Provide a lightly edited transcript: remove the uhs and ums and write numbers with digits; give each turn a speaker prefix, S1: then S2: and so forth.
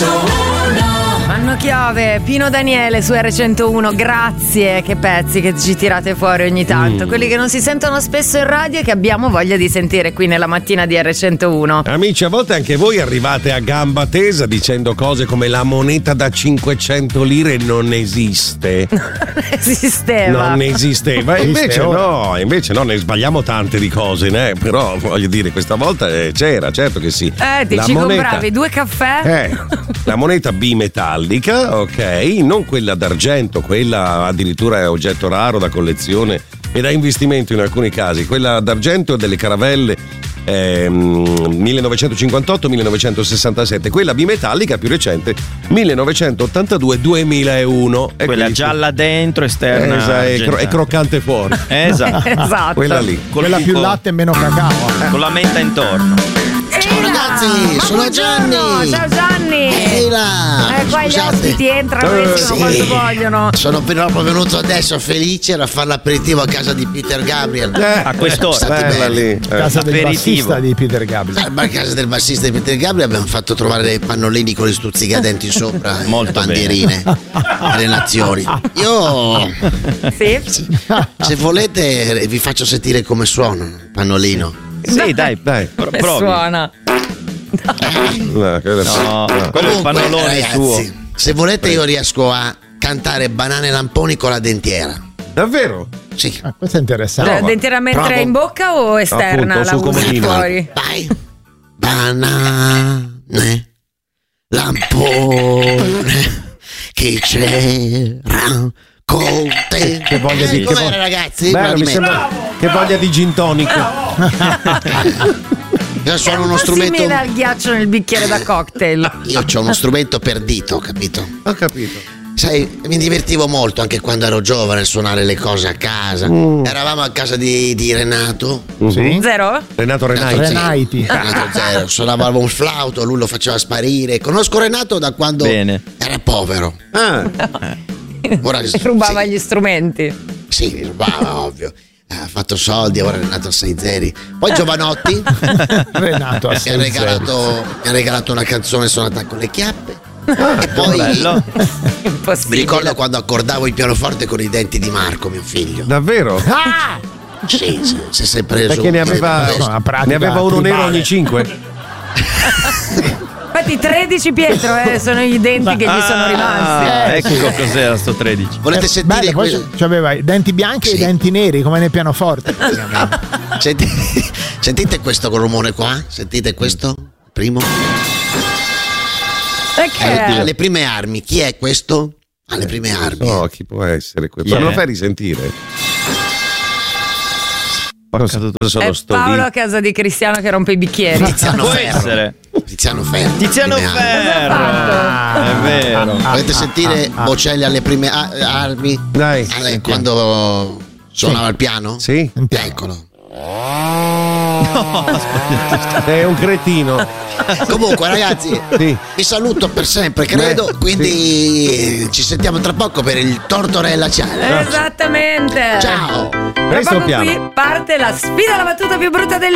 S1: Anno Chiove, Pino Daniele su R101, grazie, che pezzi che ci tirate fuori ogni tanto, quelli che non si sentono spesso in radio e che abbiamo voglia di sentire qui nella mattina di R101.
S2: Amici, a volte anche voi arrivate a gamba tesa dicendo cose come la moneta da 500 lire non esiste.
S1: Non esisteva.
S2: Invece no, ne sbagliamo tante di cose, né? Però voglio dire, questa volta c'era, certo che sì.
S1: Ti ci compravi 2 caffè?
S2: La moneta bimetallica, ok, non quella d'argento, quella addirittura è oggetto raro da collezione e da investimento in alcuni casi. Quella d'argento delle caravelle 1958-1967, quella bimetallica più recente 1982-2001.
S3: Quella gialla dentro, esterna
S2: e croccante fuori.
S3: Esatto.
S2: Quella lì.
S4: Quella più latte e meno cacao.
S3: Con la menta intorno.
S5: Ciao ragazzi, sono Gianni.
S1: Ciao Gianni.
S5: Ehi là.
S1: Qua gli ospiti entrano e escono quando vogliono.
S5: Sono proprio venuto adesso felice a fare l'aperitivo a casa di Peter Gabriel.
S3: A quest'ora.
S4: Lì. Casa del bassista di Peter Gabriel.
S5: A casa del bassista di Peter Gabriel abbiamo fatto trovare dei pannolini con le stuzzicadenti sopra, bandierine delle nazioni. Io se volete vi faccio sentire come suona il pannolino.
S3: Sì, dai.
S1: Provi. Suona.
S3: No, quello è il pannolone,
S5: ragazzi,
S3: suo.
S5: Se volete io riesco a cantare banane lamponi con la dentiera.
S2: Davvero?
S5: Sì.
S4: Questo è interessante.
S1: La dentiera mentre è in bocca o esterna?
S2: Appunto,
S1: la usi fuori?
S5: Vai. Banane lampone che c'era con te.
S2: Che voglia di
S5: ragazzi?
S2: Bello, mi sembra che voglia di gin tonic.
S5: Io sono uno strumento.
S1: Si mena il ghiaccio nel bicchiere da cocktail.
S5: Io ho uno strumento per dito, capito?
S2: Ho capito.
S5: Sai, mi divertivo molto anche quando ero giovane a suonare le cose a casa. Eravamo a casa di Renato.
S4: Sì?
S1: Zero?
S2: Renato
S4: Renaiti.
S5: Renato Zero. Suonavamo un flauto, lui lo faceva sparire. Conosco Renato da quando era povero. Ora,
S1: rubava gli strumenti.
S5: Sì, rubava, ovvio. Ha fatto soldi, ora è Renato a 6 zeri. Poi Giovanotti
S4: Renato a 6
S5: mi ha regalato una canzone suonata con le chiappe. E poi mi ricordo quando accordavo il pianoforte con i denti di Marco, mio figlio.
S2: Davvero?
S5: Sì, si è preso.
S2: Perché ne aveva uno nero ogni 5.
S1: Infatti 13 Pietro sono i denti che gli sono rimasti.
S3: Ecco cos'era sto 13.
S5: Volete sentire
S4: aveva i denti bianchi e i denti neri come nel pianoforte.
S5: Sentite questo rumore qua? Sentite questo? Primo. Alle prime armi. Chi è questo? Alle prime armi.
S2: No, chi può essere questo? Me lo fai risentire?
S1: È Paolo a casa di Cristiano che rompe i bicchieri.
S5: Tiziano Ferro.
S3: Tiziano Ferro. È vero.
S5: Volete sentire Bocelli alle prime armi?
S2: Dai.
S5: Quando suonava il piano?
S2: Sì.
S5: Eccolo.
S2: No, è un cretino.
S5: Comunque ragazzi, vi saluto per sempre, credo. Quindi ci sentiamo tra poco per il Tortorella Challenge.
S1: Esattamente.
S5: Ciao.
S1: Qui parte la sfida alla battuta più brutta del